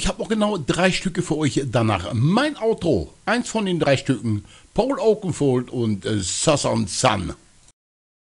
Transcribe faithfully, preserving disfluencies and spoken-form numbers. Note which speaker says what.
Speaker 1: ich habe noch genau drei Stücke für euch danach. Mein Outro, eins von den drei Stücken, Paul Oakenfold und äh, Sasan Sun.